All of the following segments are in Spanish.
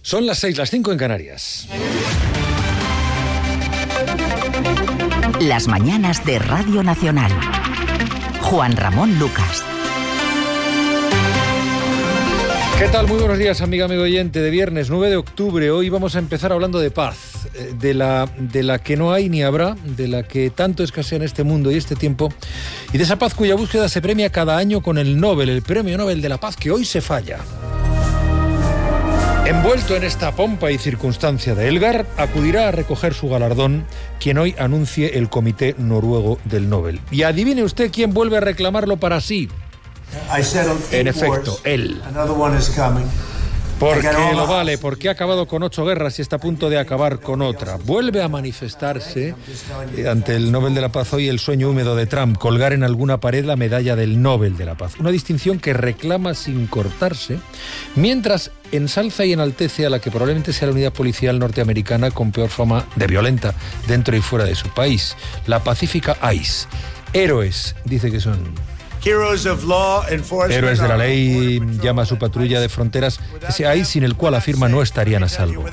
Son las 6, las 5 en Canarias. Las mañanas de Radio Nacional. Juan Ramón Lucas. ¿Qué tal? Muy buenos días, amigo oyente. De viernes 9 de octubre, hoy vamos a empezar hablando de paz, de la que no hay ni habrá, de la que tanto escasea en este mundo y este tiempo, y de esa paz cuya búsqueda se premia cada año con el Nobel, el Premio Nobel de la Paz, que hoy se falla. Envuelto en esta pompa y circunstancia de Elgar, acudirá a recoger su galardón quien hoy anuncie el Comité Noruego del Nobel. Y adivine usted quién vuelve a reclamarlo para sí. En efecto, él. Porque lo vale, porque ha acabado con 8 guerras y está a punto de acabar con otra. Vuelve a manifestarse ante el Nobel de la Paz hoy el sueño húmedo de Trump, colgar en alguna pared la medalla del Nobel de la Paz. Una distinción que reclama sin cortarse, mientras ensalza y enaltece a la que probablemente sea la unidad policial norteamericana con peor fama de violenta dentro y fuera de su país, la pacífica ICE. Héroes, dice que son. Héroes de la ley, llama a su patrulla de fronteras, ese ICE sin el cual afirma no estarían a salvo.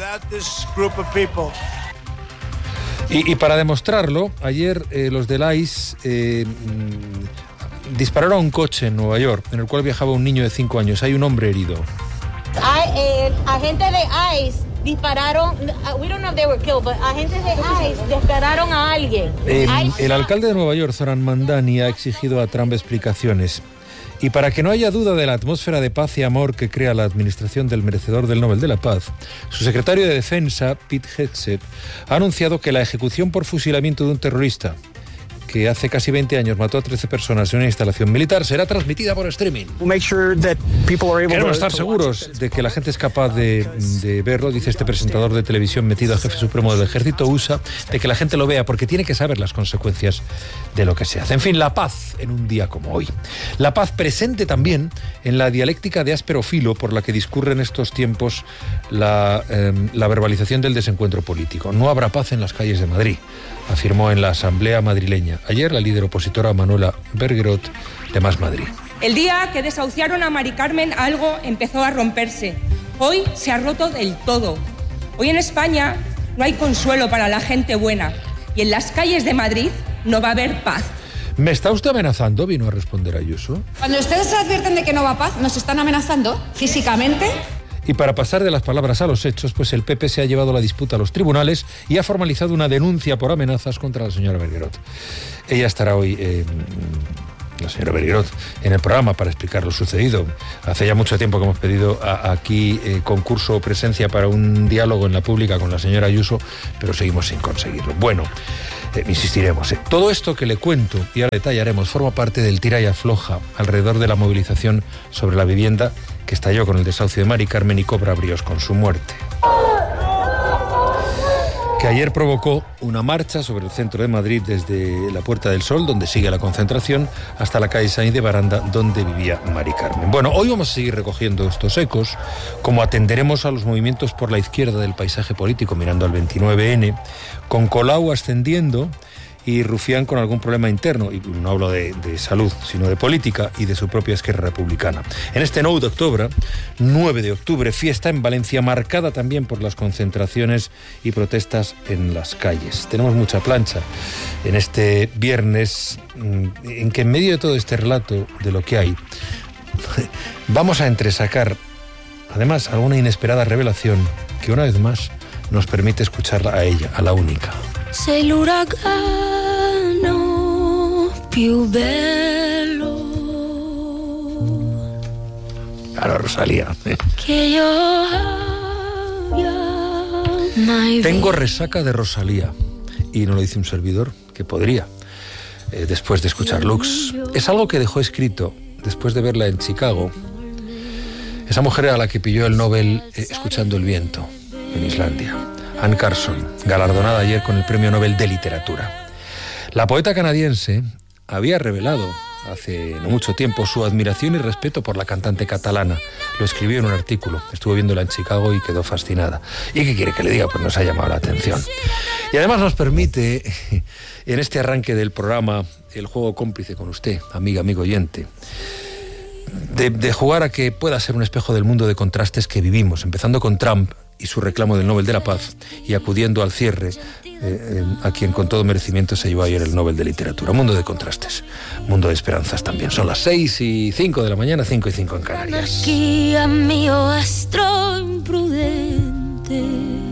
Y para demostrarlo, ayer los del ICE dispararon a un coche en Nueva York, en el cual viajaba un niño de 5 años. Hay un hombre herido. Agentes de ICE dispararon, we don't know if they were killed, but agentes de ICE dispararon a alguien. El alcalde de Nueva York, Zoran Mandani, ha exigido a Trump explicaciones. Y para que no haya duda de la atmósfera de paz y amor que crea la administración del merecedor del Nobel de la Paz, su secretario de Defensa, Pete Hegseth, ha anunciado que la ejecución por fusilamiento de un terrorista que hace casi 20 años mató a 13 personas en una instalación militar, será transmitida por streaming. Queremos estar seguros de que la gente es capaz de verlo, dice este presentador de televisión metido a jefe supremo del ejército USA, de que la gente lo vea, porque tiene que saber las consecuencias de lo que se hace. En fin, la paz en un día como hoy. La paz presente también en la dialéctica de áspero filo por la que discurre en estos tiempos la verbalización del desencuentro político. No habrá paz en las calles de Madrid, afirmó en la Asamblea madrileña ayer la líder opositora Manuela Bergerot de Más Madrid. El día que desahuciaron a Mari Carmen, algo empezó a romperse. Hoy se ha roto del todo. Hoy en España no hay consuelo para la gente buena y en las calles de Madrid no va a haber paz. ¿Me está usted amenazando?, vino a responder Ayuso. Cuando ustedes se advierten de que no va paz, ¿nos están amenazando físicamente? Y para pasar de las palabras a los hechos, pues el PP se ha llevado la disputa a los tribunales y ha formalizado una denuncia por amenazas contra la señora Bergerot. Ella estará hoy, la señora Bergerot, en el programa para explicar lo sucedido. Hace ya mucho tiempo que hemos pedido aquí concurso o presencia para un diálogo en la pública con la señora Ayuso, pero seguimos sin conseguirlo. Bueno, insistiremos. Todo esto que le cuento y ahora detallaremos forma parte del tira y afloja alrededor de la movilización sobre la vivienda que estalló con el desahucio de Mari Carmen y cobra bríos con su muerte. Que ayer provocó una marcha sobre el centro de Madrid desde la Puerta del Sol, donde sigue la concentración, hasta la calle Sainz de Baranda, donde vivía Mari Carmen. Bueno, hoy vamos a seguir recogiendo estos ecos, como atenderemos a los movimientos por la izquierda del paisaje político, mirando al 29N, con Colau ascendiendo y Rufián con algún problema interno, y no hablo de salud, sino de política y de su propia Esquerra Republicana. En este 9 de octubre, fiesta en Valencia, marcada también por las concentraciones y protestas en las calles. Tenemos mucha plancha en este viernes, en que en medio de todo este relato de lo que hay, vamos a entresacar, además, alguna inesperada revelación que una vez más nos permite escucharla a ella, a la única. Sei l'uragano più bello. Claro, Rosalía. Que yo abbia mai Tengo resaca de Rosalía. Y no lo dice un servidor, que podría, después de escuchar Lux. Es algo que dejó escrito después de verla en Chicago. Esa mujer a la que pilló el Nobel escuchando el viento en Islandia. Anne Carson, galardonada ayer con el Premio Nobel de Literatura. La poeta canadiense había revelado hace no mucho tiempo su admiración y respeto por la cantante catalana. Lo escribió en un artículo. Estuvo viéndola en Chicago y quedó fascinada. ¿Y qué quiere que le diga? Pues nos ha llamado la atención. Y además nos permite, en este arranque del programa, el juego cómplice con usted, amigo oyente, de jugar a que pueda ser un espejo del mundo de contrastes que vivimos, empezando con Trump y su reclamo del Nobel de la Paz, y acudiendo al cierre, a quien con todo merecimiento se llevó ayer el Nobel de Literatura. Mundo de contrastes, mundo de esperanzas también. Son las 6:05 de la mañana, 5:05 en Canarias. Anarquía, mío astro imprudente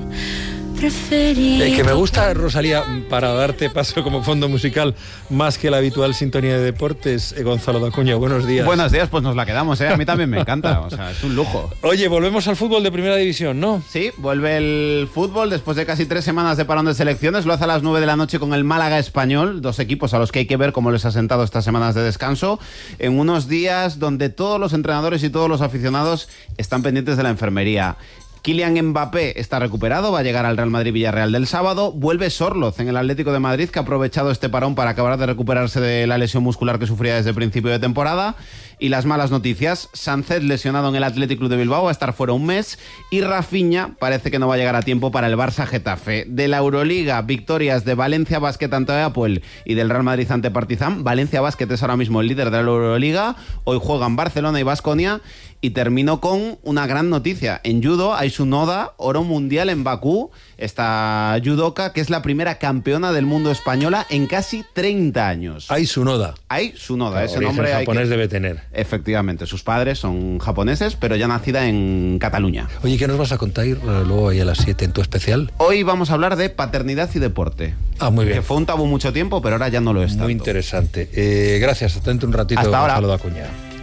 preferido. Que me gusta, Rosalía, para darte paso como fondo musical, más que la habitual sintonía de deportes, Gonzalo Dacuña, buenos días. Buenos días, pues nos la quedamos, ¿eh? A mí también me encanta, o sea, es un lujo. Oye, volvemos al fútbol de primera división, ¿no? Sí, vuelve el fútbol después de casi 3 semanas de parón de selecciones. Lo hace a las 9 de la noche con el Málaga Español, 2 equipos a los que hay que ver cómo les ha sentado estas semanas de descanso, en unos días donde todos los entrenadores y todos los aficionados están pendientes de la enfermería. Kylian Mbappé está recuperado, va a llegar al Real Madrid-Villarreal del sábado. Vuelve Sorloz en el Atlético de Madrid, que ha aprovechado este parón para acabar de recuperarse de la lesión muscular que sufría desde el principio de temporada. Y las malas noticias: Sánchez, lesionado en el Athletic Club de Bilbao, va a estar fuera un mes, y Rafinha parece que no va a llegar a tiempo para el Barça-Getafe. De la Euroliga, victorias de Valencia Basket ante Apoel y del Real Madrid ante Partizan. Valencia Basket es ahora mismo el líder de la Euroliga. Hoy juegan Barcelona y Baskonia. Y termino con una gran noticia. En judo, Aisun Oda, oro mundial en Bakú. Esta judoka, que es la primera campeona del mundo española en casi 30 años. Aisun Oda. Aisun Oda, ese nombre japonés debe tener. Efectivamente, sus padres son japoneses, pero ya nacida en Cataluña. Oye, ¿qué nos vas a contar luego ahí a las 7 en tu especial? Hoy vamos a hablar de paternidad y deporte. Ah, muy bien. Que fue un tabú mucho tiempo, pero ahora ya no lo es tanto. Muy interesante. Gracias, atente un ratito. Hasta ahora. Gonzalo Dacuña.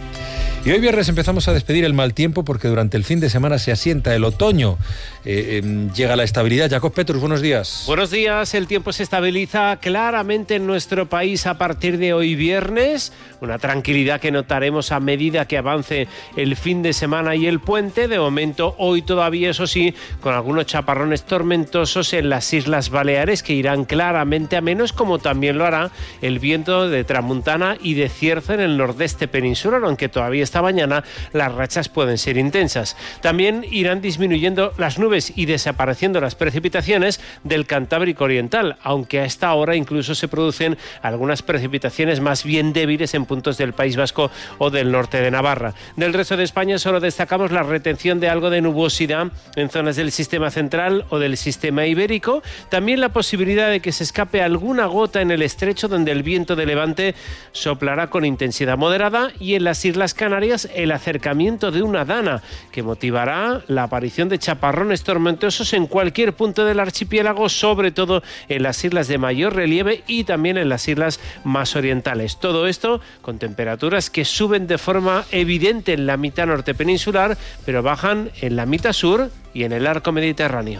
Y hoy viernes empezamos a despedir el mal tiempo porque durante el fin de semana se asienta el otoño. Llega la estabilidad. Jacob Petrus, buenos días. Buenos días. El tiempo se estabiliza claramente en nuestro país a partir de hoy viernes. Una tranquilidad que notaremos a medida que avance el fin de semana y el puente. De momento, hoy todavía, eso sí, con algunos chaparrones tormentosos en las Islas Baleares que irán claramente a menos, como también lo hará el viento de tramuntana y de cierzo en el nordeste peninsular, aunque todavía esta mañana las rachas pueden ser intensas. También irán disminuyendo las nubes y desapareciendo las precipitaciones del Cantábrico Oriental, aunque a esta hora incluso se producen algunas precipitaciones más bien débiles en puntos del País Vasco o del norte de Navarra. Del resto de España solo destacamos la retención de algo de nubosidad en zonas del sistema central o del sistema ibérico, también la posibilidad de que se escape alguna gota en el estrecho, donde el viento de levante soplará con intensidad moderada, y en las Islas Canarias el acercamiento de una dana que motivará la aparición de chaparrones tormentosos en cualquier punto del archipiélago, sobre todo en las islas de mayor relieve y también en las islas más orientales. Todo esto con temperaturas que suben de forma evidente en la mitad norte peninsular, pero bajan en la mitad sur y en el arco mediterráneo.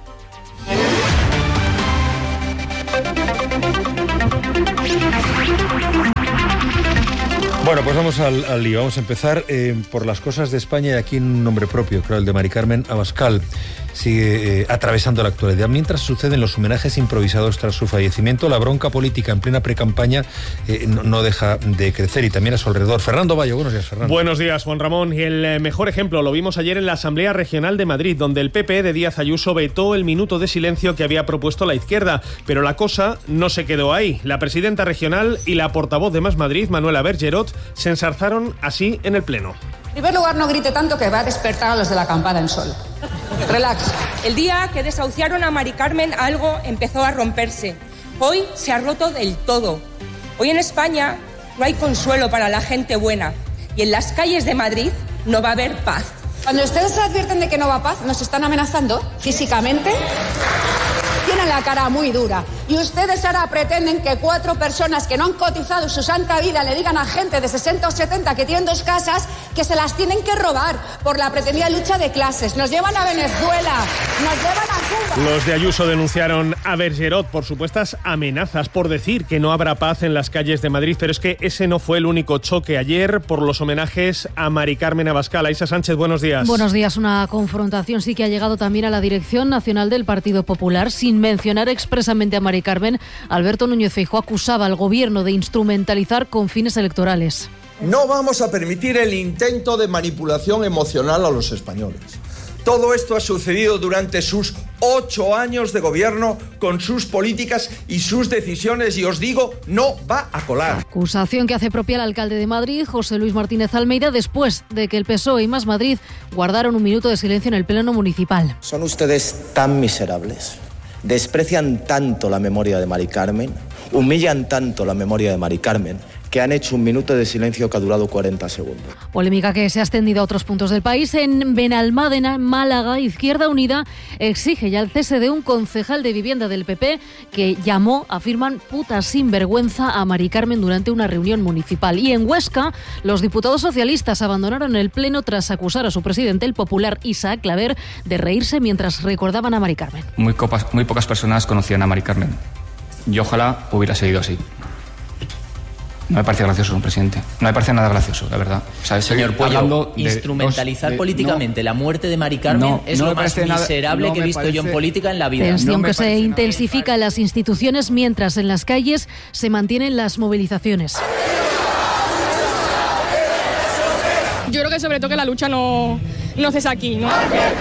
Bueno, pues vamos al lío. Vamos a empezar por las cosas de España, y aquí un nombre propio, creo, el de Mari Carmen Abascal. Sigue atravesando la actualidad. Mientras suceden los homenajes improvisados tras su fallecimiento, la bronca política en plena precampaña no deja de crecer, y también a su alrededor. Fernando Bayo, buenos días, Fernando. Buenos días, Juan Ramón. Y el mejor ejemplo lo vimos ayer en la Asamblea Regional de Madrid, donde el PP de Díaz Ayuso vetó el minuto de silencio que había propuesto la izquierda. Pero la cosa no se quedó ahí. La presidenta regional y la portavoz de Más Madrid, Manuela Bergerot, se ensarzaron así en el Pleno. En primer lugar, no grite tanto, que va a despertar a los de la campana en sol. Relax. El día que desahuciaron a Mari Carmen, algo empezó a romperse. Hoy se ha roto del todo. Hoy en España no hay consuelo para la gente buena. Y en las calles de Madrid no va a haber paz. Cuando ustedes se advierten de que no va paz, nos están amenazando físicamente. Tienen la cara muy dura. Y ustedes ahora pretenden que 4 personas que no han cotizado su santa vida le digan a gente de 60 o 70 que tienen 2 casas que se las tienen que robar por la pretendida lucha de clases. Nos llevan a Venezuela, nos llevan a Cuba. Los de Ayuso denunciaron a Bergerot por supuestas amenazas, por decir que no habrá paz en las calles de Madrid, pero es que ese no fue el único choque ayer por los homenajes a Mari Carmen Abascal. Aisa Sánchez, buenos días. Buenos días. Una confrontación sí que ha llegado también a la Dirección Nacional del Partido Popular, sin mencionar expresamente a Mari Carmen. Alberto Núñez Feijóo acusaba al gobierno de instrumentalizar con fines electorales. No vamos a permitir el intento de manipulación emocional a los españoles. Todo esto ha sucedido durante sus 8 años de gobierno, con sus políticas y sus decisiones, y os digo, no va a colar. Acusación que hace propia el alcalde de Madrid, José Luis Martínez Almeida, después de que el PSOE y Más Madrid guardaron un minuto de silencio en el pleno municipal. Son ustedes tan miserables, desprecian tanto la memoria de Mari Carmen, humillan tanto la memoria de Mari Carmen, que han hecho un minuto de silencio que ha durado 40 segundos. Polémica que se ha extendido a otros puntos del país. En Benalmádena, Málaga, Izquierda Unida exige ya el cese de un concejal de vivienda del PP que llamó, afirman, puta sinvergüenza a Mari Carmen durante una reunión municipal. Y en Huesca, los diputados socialistas abandonaron el pleno tras acusar a su presidente, el popular Isaac Claver, de reírse mientras recordaban a Mari Carmen. Muy pocas personas conocían a Mari Carmen. Y ojalá hubiera seguido así. No me parece gracioso, presidente. No me parece nada gracioso, la verdad. O sea, señor Puello, instrumentalizar políticamente la muerte de Mari Carmen es lo más miserable que he visto yo en política en la vida. Tensión que se intensifica en las instituciones mientras en las calles se mantienen las movilizaciones. Yo creo que sobre todo que la lucha no cesa aquí, ¿no?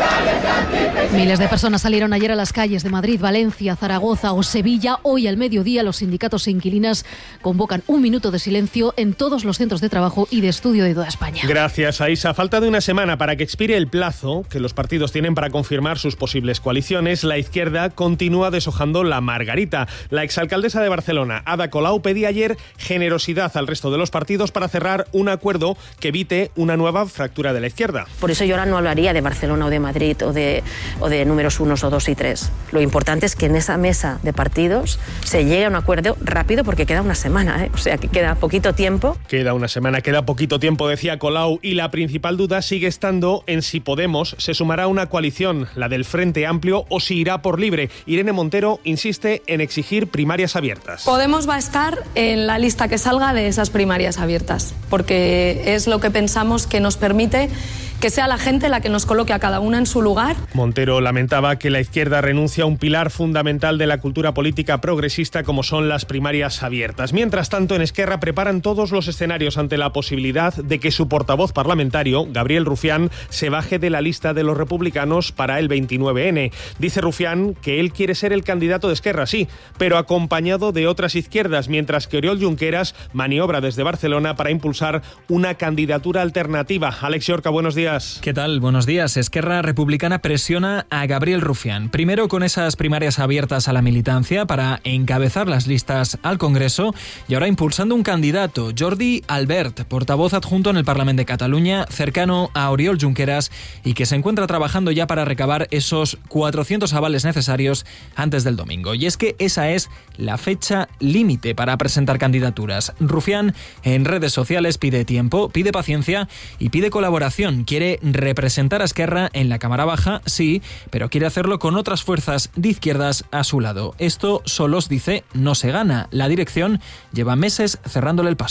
Miles de personas salieron ayer a las calles de Madrid, Valencia, Zaragoza o Sevilla. Hoy al mediodía los sindicatos e inquilinas convocan un minuto de silencio en todos los centros de trabajo y de estudio de toda España. Gracias, Aisa. A falta de una semana para que expire el plazo que los partidos tienen para confirmar sus posibles coaliciones, la izquierda continúa deshojando la margarita. La exalcaldesa de Barcelona, Ada Colau, pedía ayer generosidad al resto de los partidos para cerrar un acuerdo que evite una nueva fractura de la izquierda. Por eso yo ahora no hablaría de Barcelona o de Madrid o de números 1 o 2 y 3. Lo importante es que en esa mesa de partidos se llegue a un acuerdo rápido porque queda una semana, o sea que queda poquito tiempo. Queda una semana, queda poquito tiempo, decía Colau, y la principal duda sigue estando en si Podemos se sumará a una coalición, la del Frente Amplio, o si irá por libre. Irene Montero insiste en exigir primarias abiertas. Podemos va a estar en la lista que salga de esas primarias abiertas, porque es lo que pensamos que nos permite que sea la gente la que nos coloque a cada una en su lugar. Montero lamentaba que la izquierda renuncia a un pilar fundamental de la cultura política progresista como son las primarias abiertas. Mientras tanto, en Esquerra preparan todos los escenarios ante la posibilidad de que su portavoz parlamentario, Gabriel Rufián, se baje de la lista de los republicanos para el 29N. Dice Rufián que él quiere ser el candidato de Esquerra, sí, pero acompañado de otras izquierdas, mientras que Oriol Junqueras maniobra desde Barcelona para impulsar una candidatura alternativa. Alex Yorca, buenos días. ¿Qué tal? Buenos días. Esquerra Republicana presiona a Gabriel Rufián. Primero con esas primarias abiertas a la militancia para encabezar las listas al Congreso y ahora impulsando un candidato, Jordi Albert, portavoz adjunto en el Parlamento de Cataluña, cercano a Oriol Junqueras y que se encuentra trabajando ya para recabar esos 400 avales necesarios antes del domingo. Y es que esa es la fecha límite para presentar candidaturas. Rufián en redes sociales pide tiempo, pide paciencia y pide colaboración. Quiere representar a Esquerra en la Cámara Baja, sí, pero quiere hacerlo con otras fuerzas de izquierdas a su lado. Esto solos, dice, no se gana. La dirección lleva meses cerrándole el paso.